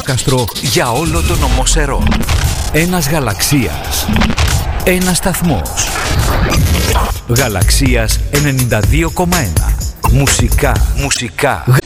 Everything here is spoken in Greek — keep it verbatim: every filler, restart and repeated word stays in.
ραδιόκαστρο για όλο το νομό Σερών. Ένας γαλαξίας. Ένας σταθμός. Γαλαξίας ενενήντα δύο κόμμα ένα. Μουσικά, μουσικά,